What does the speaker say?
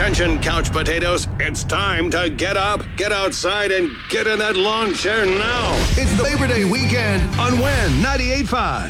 Attention, couch potatoes. It's time to get up, get outside, and get in that lawn chair now. It's the Labor Day weekend on WIN 98.5.